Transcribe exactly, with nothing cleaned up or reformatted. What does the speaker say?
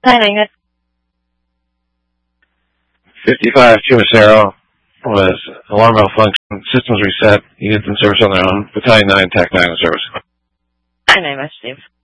Hi, Angus. fifty-five Chumacero was alarm malfunction, systems reset, units in service on their own, Battalion nine, T A C nine in service. Hi, Steve.